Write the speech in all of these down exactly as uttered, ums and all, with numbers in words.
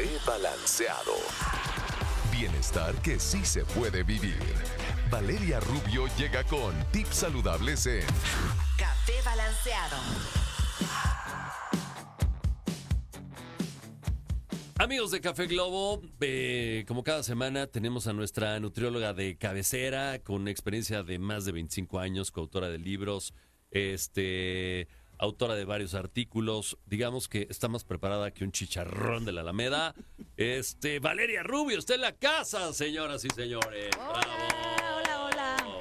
Café Balanceado. Bienestar que sí se puede vivir. Valeria Rubio llega con tips saludables en Café Balanceado. Amigos de Café Globo, eh, como cada semana tenemos a nuestra nutrióloga de cabecera con experiencia de más de veinticinco años, coautora de libros, este, autora de varios artículos. Digamos que está más preparada que un chicharrón de la Alameda. Este, Valeria Rubio está en la casa, señoras y señores. Hola, ¡Bravo! hola, hola.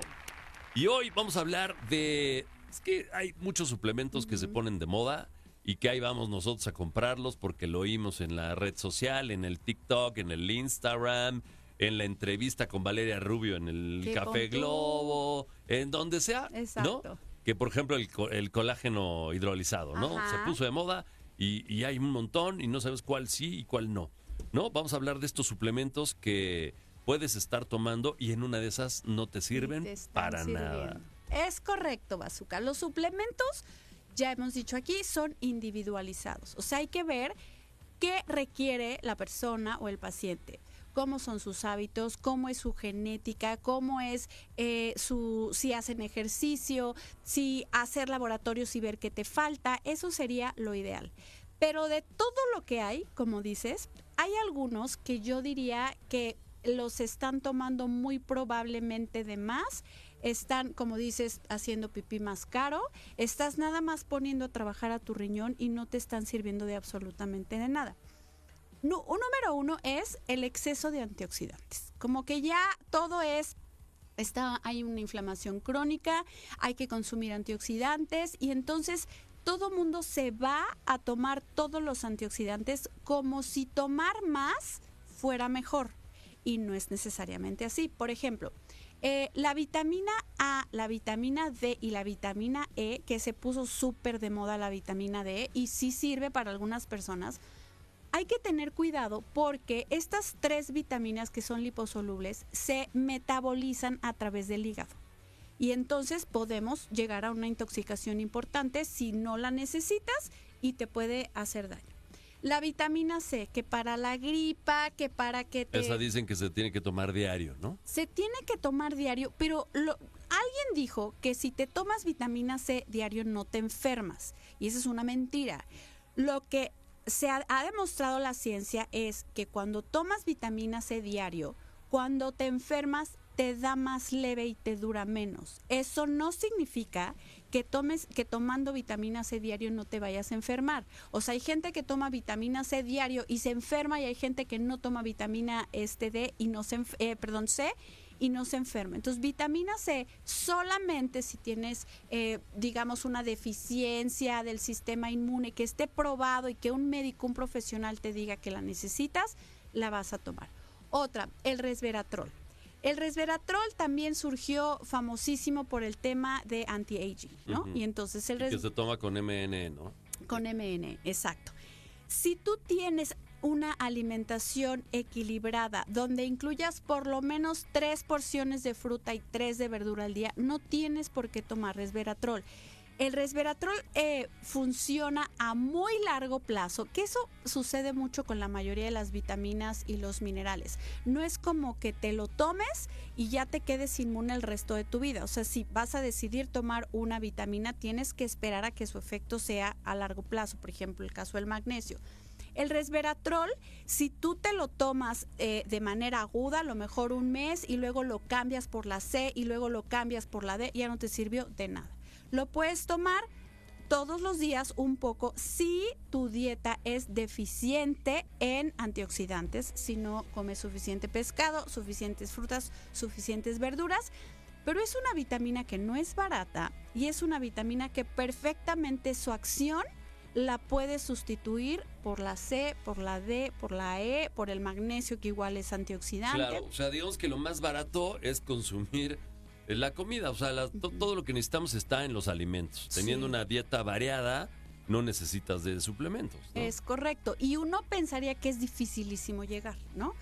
Y hoy vamos a hablar de... Es que hay muchos suplementos uh-huh. que se ponen de moda y que ahí vamos nosotros a comprarlos porque lo oímos en la red social, en el TikTok, en el Instagram, en la entrevista con Valeria Rubio en el Qué Café punto. Globo, en donde sea, Exacto. ¿no? Que por ejemplo el, el colágeno hidrolizado, ¿no? Ajá. Se puso de moda y, y hay un montón y no sabes cuál sí y cuál no, ¿no? Vamos a hablar de estos suplementos que puedes estar tomando y en una de esas no te sirven te están para sirviendo. nada. Es correcto, Bazooka. Los suplementos, ya hemos dicho aquí, son individualizados. O sea, hay que ver qué requiere la persona o el paciente. Cómo son sus hábitos, cómo es su genética, cómo es eh, su, si hacen ejercicio, si hacer laboratorios y ver qué te falta. Eso sería lo ideal. Pero de todo lo que hay, como dices, hay algunos que yo diría que los están tomando muy probablemente de más. Están, como dices, haciendo pipí más caro, estás nada más poniendo a trabajar a tu riñón y no te están sirviendo de absolutamente de nada. No, un número uno es el exceso de antioxidantes. Como que ya todo es, está, hay una inflamación crónica, hay que consumir antioxidantes y entonces todo mundo se va a tomar todos los antioxidantes como si tomar más fuera mejor. Y no es necesariamente así. Por ejemplo, Eh, la vitamina A, la vitamina D y la vitamina E, que se puso súper de moda la vitamina D y sí sirve para algunas personas, hay que tener cuidado porque estas tres vitaminas que son liposolubles se metabolizan a través del hígado. Y entonces podemos llegar a una intoxicación importante si no la necesitas y te puede hacer daño. La vitamina C, que para la gripa, que para que te... Esa dicen que se tiene que tomar diario, ¿no? Se tiene que tomar diario, pero lo, alguien dijo que si te tomas vitamina C diario no te enfermas. Y esa es una mentira. Lo que se ha, ha demostrado la ciencia es que cuando tomas vitamina C diario, cuando te enfermas, te da más leve y te dura menos. Eso no significa que tomes, que tomando vitamina C diario no te vayas a enfermar. O sea, hay gente que toma vitamina C diario y se enferma y hay gente que no toma vitamina este D y no se, eh, perdón, C y no se enferma. Entonces, vitamina C solamente si tienes, eh, digamos, una deficiencia del sistema inmune que esté probado y que un médico, un profesional te diga que la necesitas, la vas a tomar. Otra, el resveratrol. El resveratrol también surgió famosísimo por el tema de anti-aging, ¿no? Uh-huh. Y entonces el res... que se toma con M N, ¿no? Con M N, exacto. Si tú tienes una alimentación equilibrada donde incluyas por lo menos tres porciones de fruta y tres de verdura al día, no tienes por qué tomar resveratrol. El resveratrol eh, funciona a muy largo plazo, que eso sucede mucho con la mayoría de las vitaminas y los minerales. No es como que te lo tomes y ya te quedes inmune el resto de tu vida. O sea, si vas a decidir tomar una vitamina, tienes que esperar a que su efecto sea a largo plazo. Por ejemplo, el caso del magnesio. El resveratrol, si tú te lo tomas eh, de manera aguda, a lo mejor un mes, y luego lo cambias por la C y luego lo cambias por la D, ya no te sirvió de nada. Lo puedes tomar todos los días un poco si tu dieta es deficiente en antioxidantes, si no comes suficiente pescado, suficientes frutas, suficientes verduras. Pero es una vitamina que no es barata y es una vitamina que perfectamente su acción la puedes sustituir por la C, por la D, por la E, por el magnesio, que igual es antioxidante. Claro, o sea, digamos que lo más barato es consumir la comida, o sea, la, to, todo lo que necesitamos está en los alimentos. Teniendo sí. una dieta variada, no necesitas de suplementos, ¿no? Es correcto, y uno pensaría que es dificilísimo llegar, ¿no?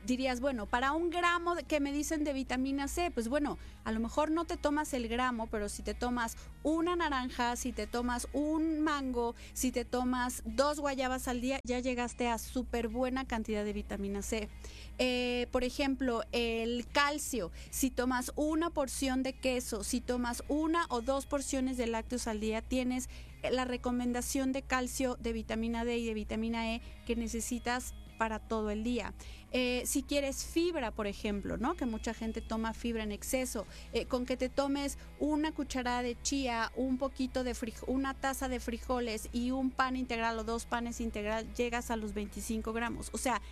dirías, bueno, para un gramo de, que me dicen de vitamina C, pues bueno, a lo mejor no te tomas el gramo, pero si te tomas una naranja, si te tomas un mango, si te tomas dos guayabas al día, ya llegaste a súper buena cantidad de vitamina C. Eh, por ejemplo, el calcio, si tomas una porción de queso, si tomas una o dos porciones de lácteos al día, tienes la recomendación de calcio, de vitamina D y de vitamina E que necesitas para todo el día. Eh, si quieres fibra, por ejemplo, ¿no? Que mucha gente toma fibra en exceso, eh, con que te tomes una cucharada de chía, un poquito de frijol, una taza de frijoles y un pan integral o dos panes integral, llegas a los veinticinco gramos. O sea,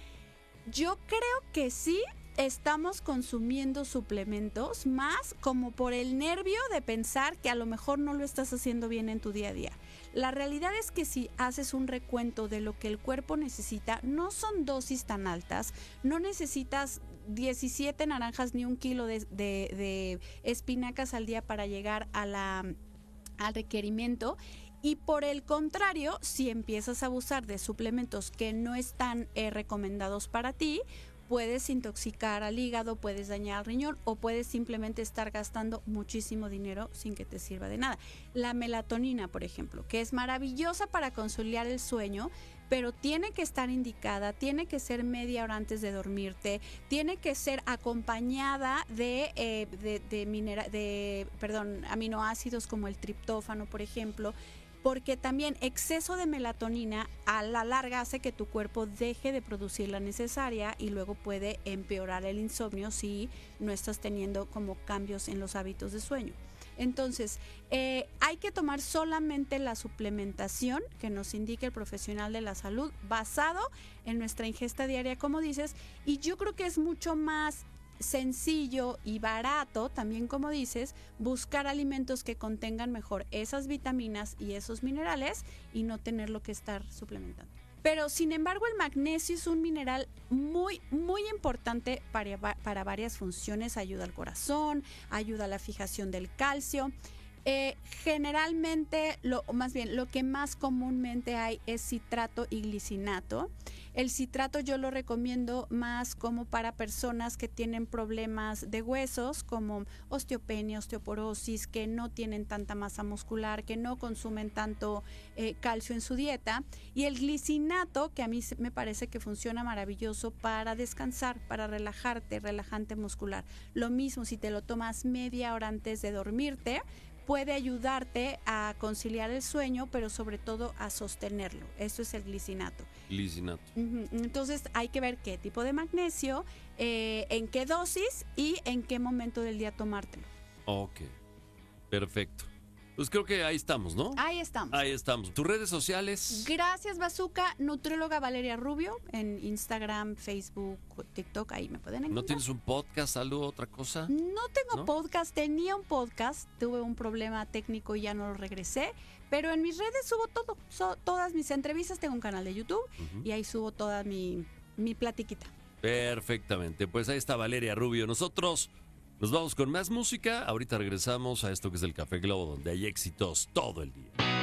yo creo que sí estamos consumiendo suplementos más como por el nervio de pensar que a lo mejor no lo estás haciendo bien en tu día a día. La realidad es que si haces un recuento de lo que el cuerpo necesita, no son dosis tan altas, no necesitas diecisiete naranjas ni un kilo de, de, de espinacas al día para llegar a la, al requerimiento. Y por el contrario, si empiezas a abusar de suplementos que no están eh, recomendados para ti, puedes intoxicar al hígado, puedes dañar al riñón o puedes simplemente estar gastando muchísimo dinero sin que te sirva de nada. La melatonina, por ejemplo, que es maravillosa para conciliar el sueño, pero tiene que estar indicada, tiene que ser media hora antes de dormirte, tiene que ser acompañada de, eh, de, de, minera, de perdón, aminoácidos como el triptófano, por ejemplo, porque también exceso de melatonina a la larga hace que tu cuerpo deje de producir la necesaria y luego puede empeorar el insomnio si no estás teniendo como cambios en los hábitos de sueño. Entonces, eh, hay que tomar solamente la suplementación que nos indique el profesional de la salud basado en nuestra ingesta diaria, como dices, y yo creo que es mucho más sencillo y barato, también como dices, buscar alimentos que contengan mejor esas vitaminas y esos minerales y no tenerlo que estar suplementando. Pero sin embargo el magnesio es un mineral muy, muy importante para, para varias funciones. Ayuda al corazón, ayuda a la fijación del calcio. Eh, generalmente, lo, o más bien, lo que más comúnmente hay es citrato y glicinato. El citrato yo lo recomiendo más como para personas que tienen problemas de huesos, como osteopenia, osteoporosis, que no tienen tanta masa muscular, que no consumen tanto eh, calcio en su dieta. Y el glicinato, que a mí me parece que funciona maravilloso para descansar, para relajarte, relajante muscular. Lo mismo si te lo tomas media hora antes de dormirte, puede ayudarte a conciliar el sueño, pero sobre todo a sostenerlo. Eso es el glicinato. Glicinato. Uh-huh. Entonces hay que ver qué tipo de magnesio, eh, en qué dosis y en qué momento del día tomártelo. Ok, perfecto. Pues creo que ahí estamos, ¿no? Ahí estamos. Ahí estamos. ¿Tus redes sociales? Gracias, Bazooka. Nutrióloga Valeria Rubio en Instagram, Facebook, TikTok. Ahí me pueden encontrar. ¿No tienes un podcast, algo, otra cosa? No tengo ¿No? podcast. Tenía un podcast. Tuve un problema técnico y ya no lo regresé. Pero en mis redes subo todo. So, todas mis entrevistas. Tengo un canal de YouTube uh-huh. y ahí subo toda mi, mi platiquita. Perfectamente. Pues ahí está Valeria Rubio. Nosotros nos vamos con más música. Ahorita regresamos a esto que es el Café Globo, donde hay éxitos todo el día.